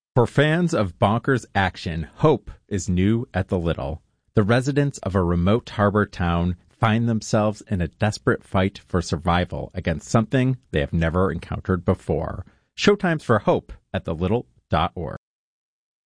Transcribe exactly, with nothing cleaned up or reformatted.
For fans of bonkers action, hope is new at the Little. The residents of a remote harbor town find themselves in a desperate fight for survival against something they have never encountered before. Showtimes for Hope at the little dot org.